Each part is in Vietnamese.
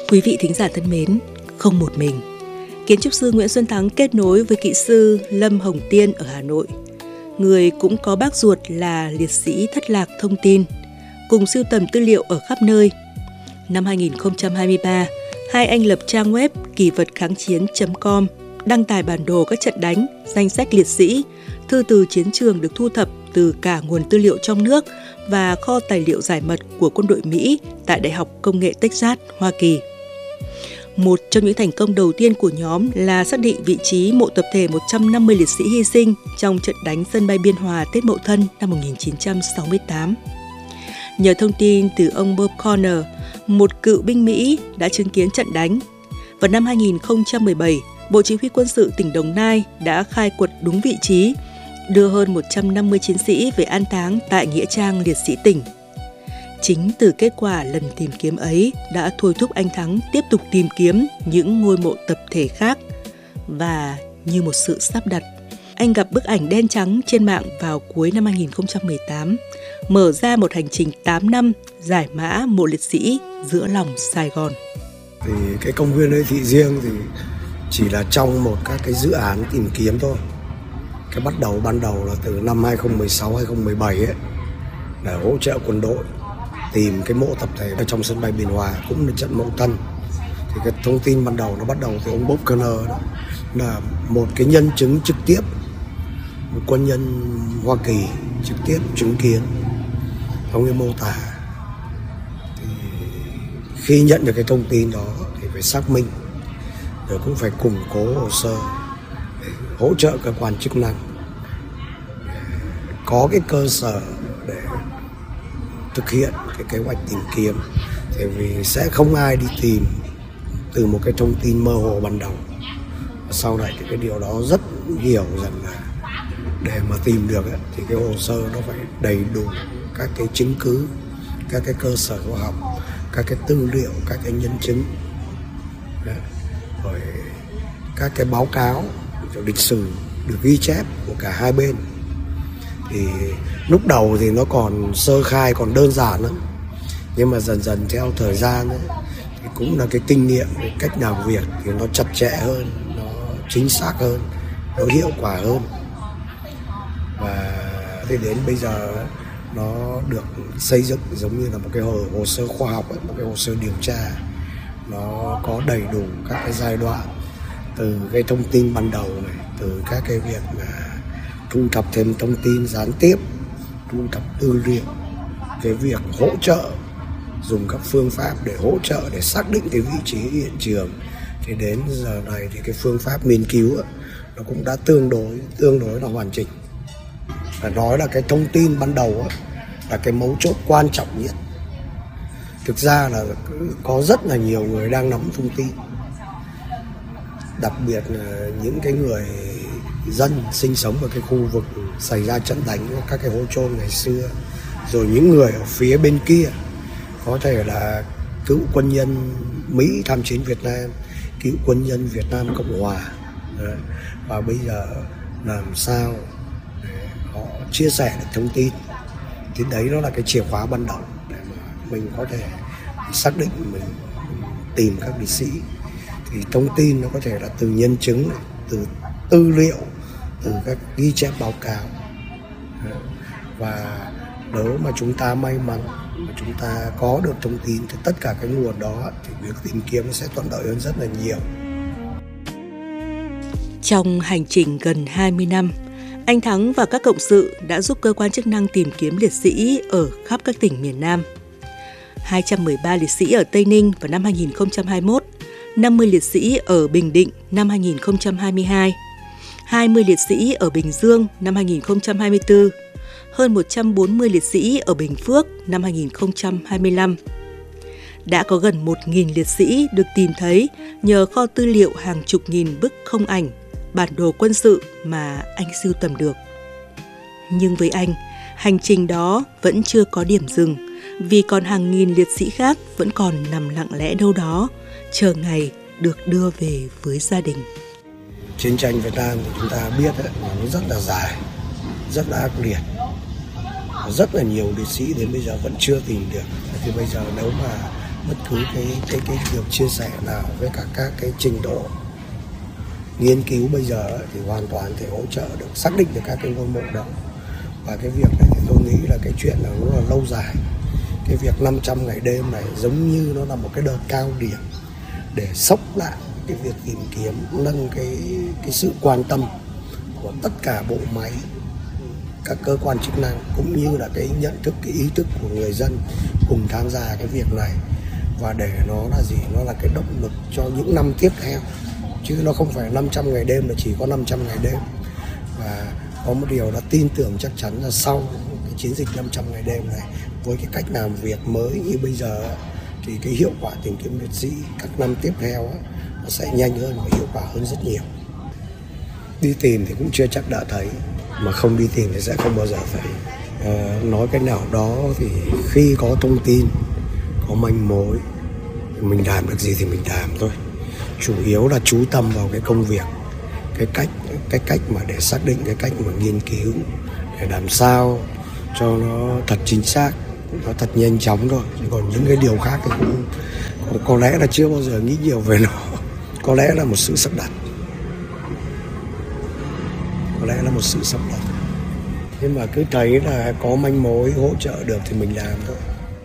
Quý vị thính giả thân mến, không một mình, kiến trúc sư Nguyễn Xuân Thắng kết nối với kỹ sư Lâm Hồng Tiên ở Hà Nội, người cũng có bác ruột là liệt sĩ thất lạc thông tin, cùng sưu tầm tư liệu ở khắp nơi. Năm 2023, hai anh lập trang web kỷ-vật-kháng-chiến.com, đăng tải bản đồ các trận đánh, danh sách liệt sĩ, thư từ chiến trường được thu thập từ cả nguồn tư liệu trong nước và kho tài liệu giải mật của quân đội Mỹ tại Đại học Công nghệ Texas, Hoa Kỳ. Một trong những thành công đầu tiên của nhóm là xác định vị trí mộ tập thể 150 liệt sĩ hy sinh trong trận đánh sân bay Biên Hòa Tết Mậu Thân năm 1968. Nhờ thông tin từ ông Bob Conner, một cựu binh Mỹ đã chứng kiến trận đánh, vào năm 2017, Bộ Chỉ huy Quân sự tỉnh Đồng Nai đã khai quật đúng vị trí, đưa hơn 150 chiến sĩ về an táng tại Nghĩa trang Liệt sĩ tỉnh. Chính từ kết quả lần tìm kiếm ấy đã thôi thúc anh Thắng tiếp tục tìm kiếm những ngôi mộ tập thể khác. Và như một sự sắp đặt, anh gặp bức ảnh đen trắng trên mạng vào cuối năm 2018, mở ra một hành trình 8 năm giải mã mộ liệt sĩ giữa lòng Sài Gòn. Thì cái công viên Lê Thị Riêng thì chỉ là trong một các cái dự án tìm kiếm thôi. Cái ban đầu là từ năm 2016-2017 ấy, để hỗ trợ quân đội tìm cái mộ tập thể ở trong sân bay Biên Hòa, cũng là trận Mậu Thân. Thì cái thông tin ban đầu nó bắt đầu từ ông Bob Conner, đó là một cái nhân chứng trực tiếp, một quân nhân Hoa Kỳ trực tiếp chứng kiến. Ông ấy mô tả, thì khi nhận được cái thông tin đó thì phải xác minh, rồi cũng phải củng cố hồ sơ để hỗ trợ cơ quan chức năng có cái cơ sở để thực hiện cái kế hoạch tìm kiếm. Tại vì sẽ không ai đi tìm từ một cái thông tin mơ hồ ban đầu. Sau này thì cái điều đó rất hiểu rằng là để mà tìm được ấy, thì cái hồ sơ nó phải đầy đủ các cái chứng cứ, các cái cơ sở khoa học, các cái tư liệu, các cái nhân chứng, rồi các cái báo cáo lịch sử được ghi chép của cả hai bên. Thì lúc đầu thì nó còn sơ khai, còn đơn giản lắm, nhưng mà dần dần theo thời gian ấy, thì cũng là cái kinh nghiệm, cái cách làm việc thì nó chặt chẽ hơn, nó chính xác hơn, nó hiệu quả hơn. Và thì đến bây giờ nó được xây dựng giống như là một cái hồ sơ khoa học ấy, một cái hồ sơ điều tra. Nó có đầy đủ các cái giai đoạn, từ cái thông tin ban đầu này, từ các cái việc mà thu thập thêm thông tin gián tiếp, thu thập tư liệu, cái việc hỗ trợ, dùng các phương pháp để hỗ trợ để xác định cái vị trí hiện trường. Thì đến giờ này thì cái phương pháp nghiên cứu ấy, nó cũng đã tương đối là hoàn chỉnh. Phải nói là cái thông tin ban đầu ấy, là cái mấu chốt quan trọng nhất. Thực ra là có rất là nhiều người đang nắm thông tin, đặc biệt là những cái người dân sinh sống ở cái khu vực xảy ra trận đánh, các cái hố chôn ngày xưa, rồi những người ở phía bên kia, có thể là cựu quân nhân Mỹ tham chiến Việt Nam, cựu quân nhân Việt Nam Cộng Hòa, và bây giờ làm sao để họ chia sẻ được thông tin. Thì đấy nó là cái chìa khóa ban đầu để mà mình có thể xác định, mình tìm các liệt sĩ. Thì thông tin nó có thể là từ nhân chứng, từ tư liệu, từ các ghi chép báo cáo. Và nếu mà chúng ta may mắn mà chúng ta có được thông tin từ tất cả cái nguồn đó thì việc tìm kiếm nó sẽ thuận lợi hơn rất là nhiều. Trong hành trình gần 20 năm, anh Thắng và các cộng sự đã giúp cơ quan chức năng tìm kiếm liệt sĩ ở khắp các tỉnh miền Nam. 213 liệt sĩ ở Tây Ninh vào năm 2021, 50 liệt sĩ ở Bình Định năm 2022, 20 liệt sĩ ở Bình Dương năm 2024, hơn 140 liệt sĩ ở Bình Phước năm 2025. Đã có gần 1.000 liệt sĩ được tìm thấy nhờ kho tư liệu hàng chục nghìn bức không ảnh, bản đồ quân sự mà anh sưu tầm được. Nhưng với anh, hành trình đó vẫn chưa có điểm dừng, vì còn hàng nghìn liệt sĩ khác vẫn còn nằm lặng lẽ đâu đó, chờ ngày được đưa về với gia đình. Chiến tranh Việt Nam thì chúng ta biết ấy, nó rất là dài, rất là ác liệt. Rất là nhiều liệt sĩ đến bây giờ vẫn chưa tìm được. Thì bây giờ nếu mà bất cứ cái việc chia sẻ nào với các cái trình độ nghiên cứu bây giờ thì hoàn toàn thể hỗ trợ được, xác định được các cái ngôi mộ đó. Và cái việc này thì tôi nghĩ là cái chuyện là nó là lâu dài. Cái việc 500 ngày đêm này giống như nó là một cái đợt cao điểm để sốc lại cái việc tìm kiếm, nâng cái sự quan tâm của tất cả bộ máy, các cơ quan chức năng, cũng như là cái nhận thức, cái ý thức của người dân cùng tham gia cái việc này. Và để nó là gì? Nó là cái động lực cho những năm tiếp theo, chứ nó không phải 500 ngày đêm là chỉ có 500 ngày đêm. Và có một điều đã tin tưởng chắc chắn là sau cái chiến dịch 500 ngày đêm này, với cái cách làm việc mới như bây giờ thì cái hiệu quả tìm kiếm liệt sĩ các năm tiếp theo nó sẽ nhanh hơn và hiệu quả hơn rất nhiều. Đi tìm thì cũng chưa chắc đã thấy, mà không đi tìm thì sẽ không bao giờ thấy. Nói cái nào đó thì khi có thông tin, có manh mối, mình làm được gì thì mình làm thôi. Chủ yếu là chú tâm vào cái công việc, cái cách mà để xác định, cái cách mà nghiên cứu để làm sao cho nó thật chính xác, nó thật nhanh chóng thôi. Chứ còn những cái điều khác thì cũng có lẽ là chưa bao giờ nghĩ nhiều về nó. Có lẽ là một sự sắp đặt. Nhưng mà cứ thấy là có manh mối hỗ trợ được thì mình làm thôi.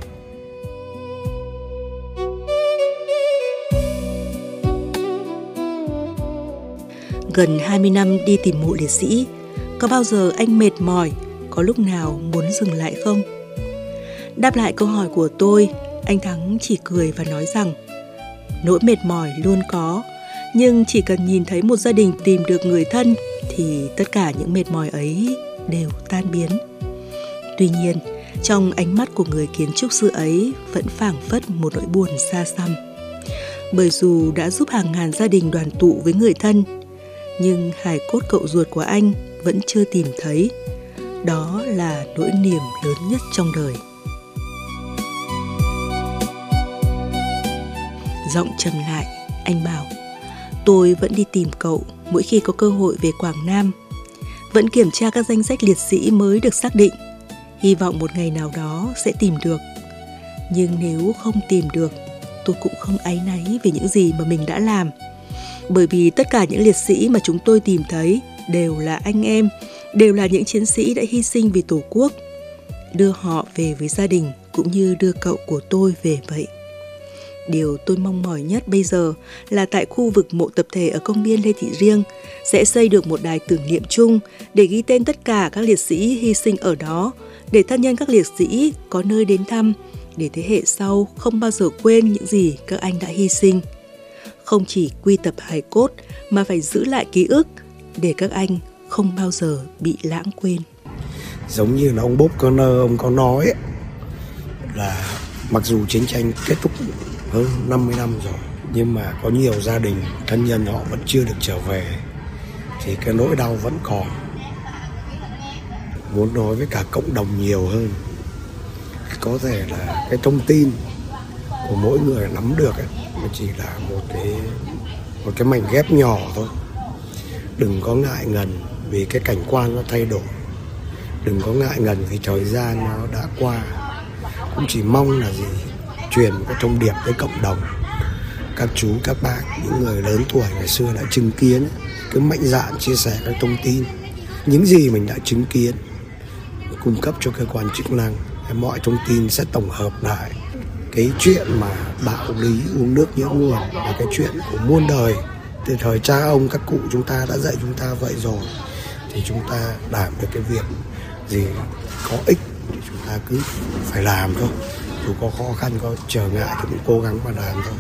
Gần 20 năm đi tìm mộ liệt sĩ, có bao giờ anh mệt mỏi, có lúc nào muốn dừng lại không? Đáp lại câu hỏi của tôi, anh Thắng chỉ cười và nói rằng nỗi mệt mỏi luôn có, nhưng chỉ cần nhìn thấy một gia đình tìm được người thân thì tất cả những mệt mỏi ấy đều tan biến. Tuy nhiên, trong ánh mắt của người kiến trúc sư ấy vẫn phảng phất một nỗi buồn xa xăm. Bởi dù đã giúp hàng ngàn gia đình đoàn tụ với người thân, nhưng hài cốt cậu ruột của anh vẫn chưa tìm thấy. Đó là nỗi niềm lớn nhất trong đời. Giọng trầm lại, anh bảo, tôi vẫn đi tìm cậu mỗi khi có cơ hội về Quảng Nam. Vẫn kiểm tra các danh sách liệt sĩ mới được xác định. Hy vọng một ngày nào đó sẽ tìm được. Nhưng nếu không tìm được, tôi cũng không áy náy về những gì mà mình đã làm. Bởi vì tất cả những liệt sĩ mà chúng tôi tìm thấy đều là anh em, đều là những chiến sĩ đã hy sinh vì Tổ quốc. Đưa họ về với gia đình cũng như đưa cậu của tôi về vậy. Điều tôi mong mỏi nhất bây giờ là tại khu vực mộ tập thể ở công viên Lê Thị Riêng sẽ xây được một đài tưởng niệm chung để ghi tên tất cả các liệt sĩ hy sinh ở đó, để thân nhân các liệt sĩ có nơi đến thăm, để thế hệ sau không bao giờ quên những gì các anh đã hy sinh. Không chỉ quy tập hài cốt mà phải giữ lại ký ức để các anh không bao giờ bị lãng quên. Giống như là ông Bob Conner, ông có nói ấy, là mặc dù chiến tranh kết thúc hơn 50 năm rồi, nhưng mà có nhiều gia đình, thân nhân họ vẫn chưa được trở về, thì cái nỗi đau vẫn còn. Muốn nói với cả cộng đồng nhiều hơn. Có thể là cái thông tin của mỗi người nắm được ấy, mà chỉ là một cái mảnh ghép nhỏ thôi. Đừng có ngại ngần vì cái cảnh quan nó thay đổi. Đừng có ngại ngần vì thời gian nó đã qua. Cũng chỉ mong là gì? Truyền một cái thông điệp tới cộng đồng. Các chú, các bác, những người lớn tuổi ngày xưa đã chứng kiến, cứ mạnh dạn chia sẻ các thông tin. Những gì mình đã chứng kiến, cung cấp cho cơ quan chức năng. Mọi thông tin sẽ tổng hợp lại. Cái chuyện mà đạo lý uống nước nhớ nguồn là cái chuyện của muôn đời. Từ thời cha ông, các cụ chúng ta đã dạy chúng ta vậy rồi. Thì chúng ta làm được cái việc gì có ích thì chúng ta cứ phải làm thôi. Dù có khó khăn, có trở ngại thì cũng cố gắng mà làm thôi.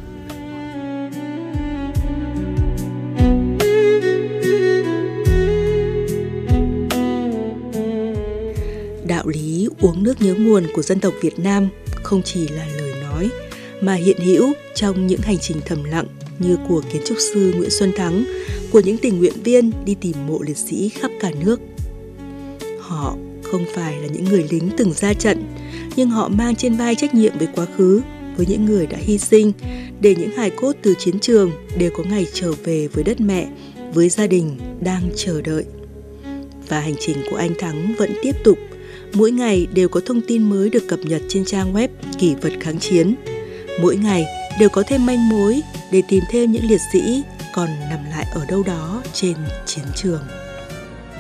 Đạo lý uống nước nhớ nguồn của dân tộc Việt Nam không chỉ là lời nói mà hiện hữu trong những hành trình thầm lặng như của kiến trúc sư Nguyễn Xuân Thắng, của những tình nguyện viên đi tìm mộ liệt sĩ khắp cả nước. Họ không phải là những người lính từng ra trận, nhưng họ mang trên vai trách nhiệm với quá khứ, với những người đã hy sinh, để những hài cốt từ chiến trường đều có ngày trở về với đất mẹ, với gia đình đang chờ đợi. Và hành trình của anh Thắng vẫn tiếp tục. Mỗi ngày đều có thông tin mới được cập nhật trên trang web Kỷ vật kháng chiến. Mỗi ngày đều có thêm manh mối để tìm thêm những liệt sĩ còn nằm lại ở đâu đó trên chiến trường.